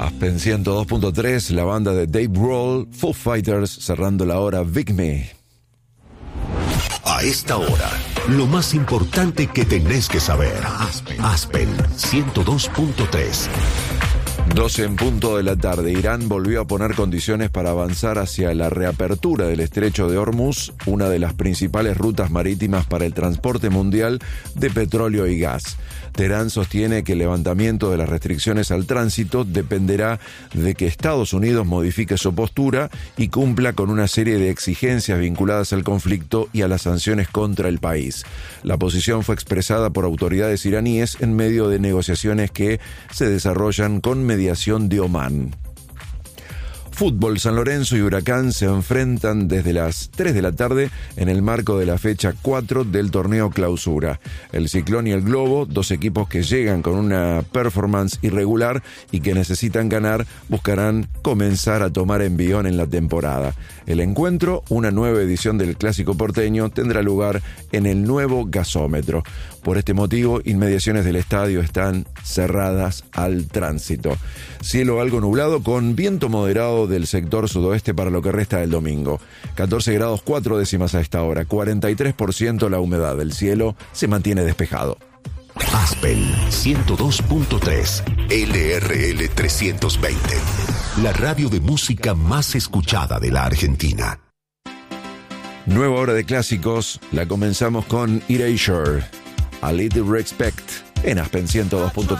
Aspen 102.3, la banda de Dave Grohl, Foo Fighters, cerrando la hora Big Me. A esta hora, lo más importante que tenés que saber. Aspen 102.3. 12 en punto de la tarde. Irán volvió a poner condiciones para avanzar hacia la reapertura del estrecho de Hormuz, una de las principales rutas marítimas para el transporte mundial de petróleo y gas. Teherán sostiene que el levantamiento de las restricciones al tránsito dependerá de que Estados Unidos modifique su postura y cumpla con una serie de exigencias vinculadas al conflicto y a las sanciones contra el país. La posición fue expresada por autoridades iraníes en medio de negociaciones que se desarrollan con mediación de Omán. Fútbol, San Lorenzo y Huracán se enfrentan desde las 3 de la tarde en el marco de la fecha 4 del torneo Clausura. El Ciclón y el Globo, dos equipos que llegan con una performance irregular y que necesitan ganar, buscarán comenzar a tomar envión en la temporada. El encuentro, una nueva edición del Clásico Porteño, tendrá lugar en el nuevo gasómetro. Por este motivo, inmediaciones del estadio están cerradas al tránsito. Cielo algo nublado con viento moderado del sector sudoeste para lo que resta del domingo. 14 grados 4 décimas a esta hora, 43% la humedad del cielo, se mantiene despejado. Aspen 102.3, LRL 320, la radio de música más escuchada de la Argentina. Nueva hora de clásicos, la comenzamos con Erasure, A Little Respect, en Aspen 102.3.